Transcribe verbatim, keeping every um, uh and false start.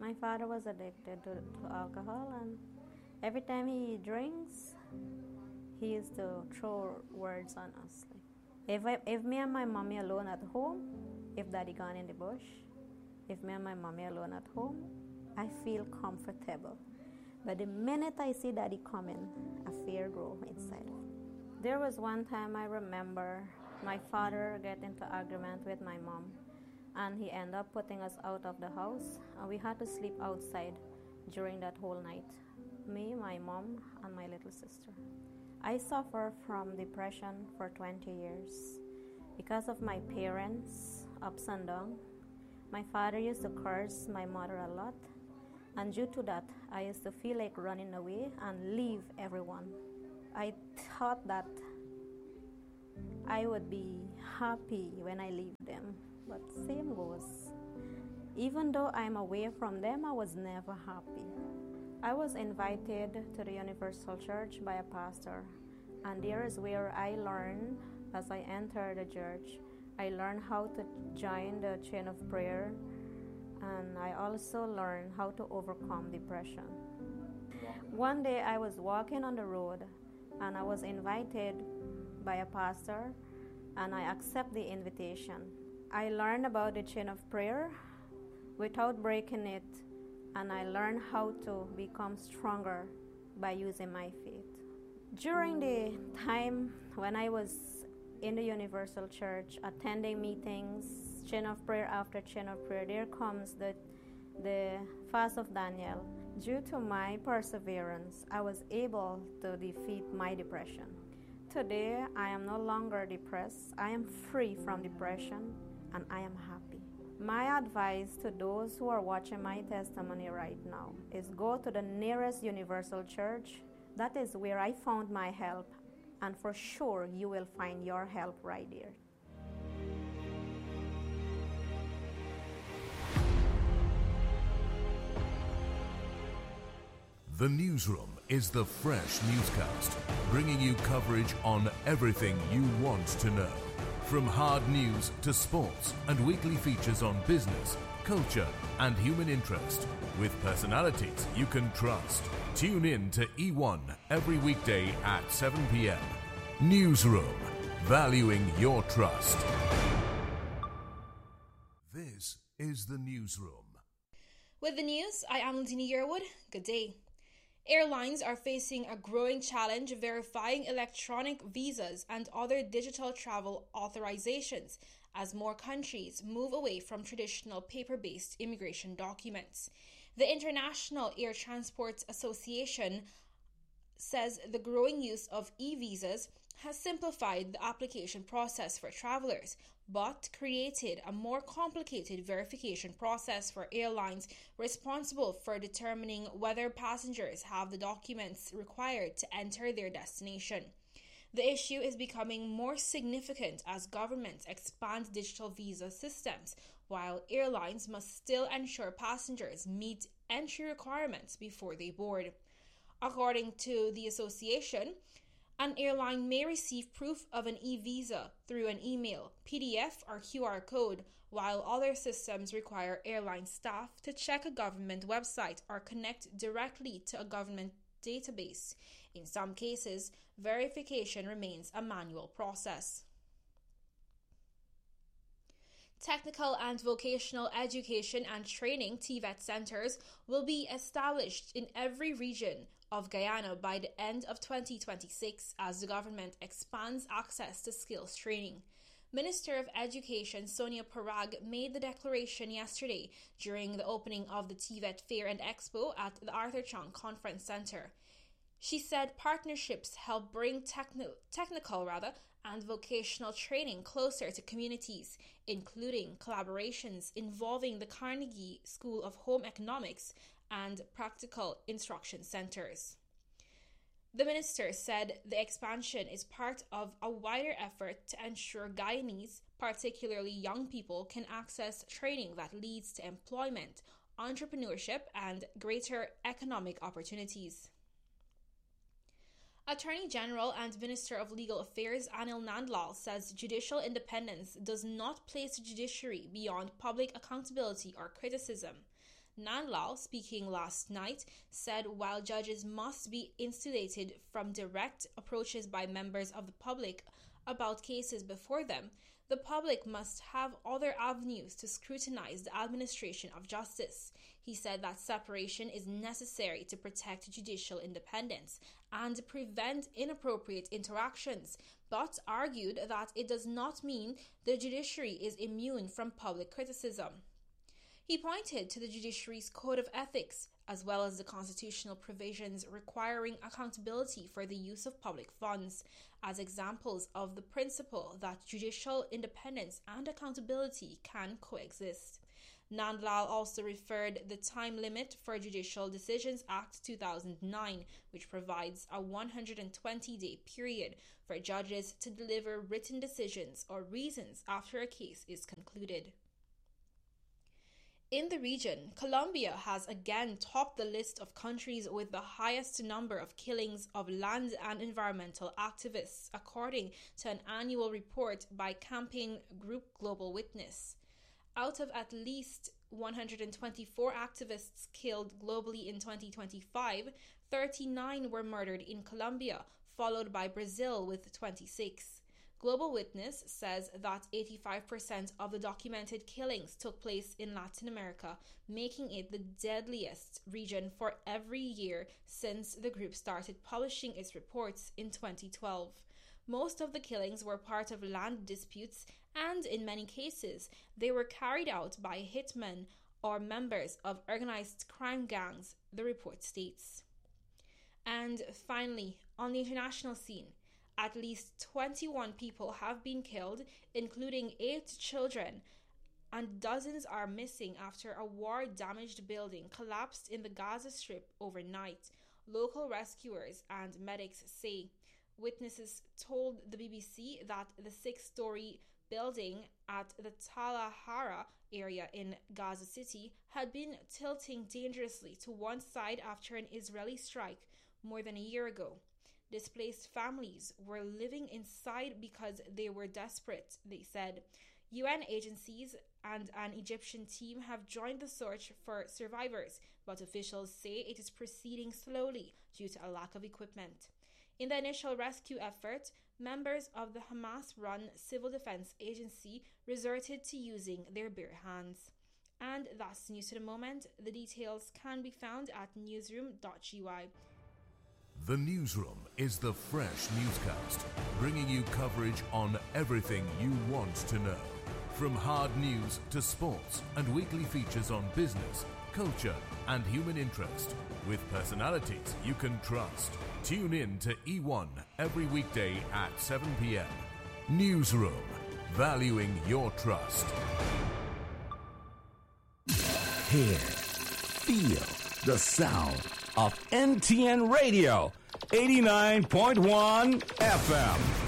My father was addicted to, to alcohol, and every time he drinks, he used to throw words on us. If, I, if me and my mommy alone at home, if daddy gone in the bush, if me and my mommy alone at home, I feel comfortable. But the minute I see daddy coming, a fear grows inside. There was one time I remember my father get into argument with my mom, and he ended up putting us out of the house, and we had to sleep outside during that whole night. Me, my mom, and my little sister. I suffer from depression for twenty years because of my parents' ups and downs. My father used to curse my mother a lot, and due to that, I used to feel like running away and leave everyone. I thought that I would be happy when I leave them, but same goes. Even though I'm away from them, I was never happy. I was invited to the Universal Church by a pastor, and there is where I learned, as I entered the church, I learned how to join the chain of prayer, and I also learned how to overcome depression. One day I was walking on the road, and I was invited by a pastor, and I accept the invitation. I learned about the chain of prayer without breaking it, and I learned how to become stronger by using my faith. During the time when I was in the Universal Church, attending meetings, chain of prayer after chain of prayer, there comes the, the fast of Daniel. Due to my perseverance, I was able to defeat my depression. Today, I am no longer depressed. I am free from depression, and I am happy. My advice to those who are watching my testimony right now is go to the nearest Universal Church. That is where I found my help, and for sure you will find your help right there. The Newsroom is the fresh newscast, bringing you coverage on everything you want to know. From hard news to sports and weekly features on business, culture and human interest, with personalities you can trust. Tune in to E one every weekday at seven p.m. Newsroom, valuing your trust. This is the Newsroom. With the news, I am Ladina Yearwood. Good day. Airlines are facing a growing challenge verifying electronic visas and other digital travel authorizations as more countries move away from traditional paper-based immigration documents. The International Air Transport Association says the growing use of e-visas has simplified the application process for travelers, but created a more complicated verification process for airlines responsible for determining whether passengers have the documents required to enter their destination. The issue is becoming more significant as governments expand digital visa systems, while airlines must still ensure passengers meet entry requirements before they board. According to the association, an airline may receive proof of an e-visa through an email, P D F, or Q R code, while other systems require airline staff to check a government website or connect directly to a government database. In some cases, verification remains a manual process. Technical and vocational education and training T V E T centers will be established in every region of Guyana by the end of twenty twenty-six as the government expands access to skills training. Minister of Education Sonia Parag made the declaration yesterday during the opening of the T V E T Fair and Expo at the Arthur Chang Conference Center. She said partnerships help bring techni- technical rather, and vocational training closer to communities, including collaborations involving the Carnegie School of Home Economics and practical instruction centers. The minister said the expansion is part of a wider effort to ensure Guyanese, particularly young people, can access training that leads to employment, entrepreneurship, and greater economic opportunities. Attorney General and Minister of Legal Affairs Anil Nandlal says judicial independence does not place the judiciary beyond public accountability or criticism. Nand Lal, speaking last night, said while judges must be insulated from direct approaches by members of the public about cases before them, the public must have other avenues to scrutinize the administration of justice. He said that separation is necessary to protect judicial independence and prevent inappropriate interactions, but argued that it does not mean the judiciary is immune from public criticism. He pointed to the judiciary's code of ethics, as well as the constitutional provisions requiring accountability for the use of public funds, as examples of the principle that judicial independence and accountability can coexist. Nand Lal also referred the Time Limit for Judicial Decisions Act two thousand nine, which provides a one hundred twenty day period for judges to deliver written decisions or reasons after a case is concluded. In the region, Colombia has again topped the list of countries with the highest number of killings of land and environmental activists, according to an annual report by campaign group Global Witness. Out of at least one hundred twenty-four activists killed globally in twenty twenty-five, thirty-nine were murdered in Colombia, followed by Brazil with twenty-six. Global Witness says that eighty-five percent of the documented killings took place in Latin America, making it the deadliest region for every year since the group started publishing its reports in twenty twelve. Most of the killings were part of land disputes, and in many cases, they were carried out by hitmen or members of organized crime gangs, the report states. And finally, on the international scene, at least twenty-one people have been killed, including eight children, and dozens are missing after a war-damaged building collapsed in the Gaza Strip overnight, local rescuers and medics say. Witnesses told the B B C that the six-story building at the Tal Hara area in Gaza City had been tilting dangerously to one side after an Israeli strike more than a year ago. Displaced families were living inside because they were desperate, they said. U N agencies and an Egyptian team have joined the search for survivors, but officials say it is proceeding slowly due to a lack of equipment. In the initial rescue effort, members of the Hamas-run Civil Defense Agency resorted to using their bare hands. And that's news to the moment. The details can be found at newsroom dot g y. The Newsroom is the fresh newscast, bringing you coverage on everything you want to know. From hard news to sports and weekly features on business, culture and human interest, with personalities you can trust. Tune in to E one every weekday at seven p.m. Newsroom, valuing your trust. Hear, feel the sound of N T N Radio, eighty-nine point one F M.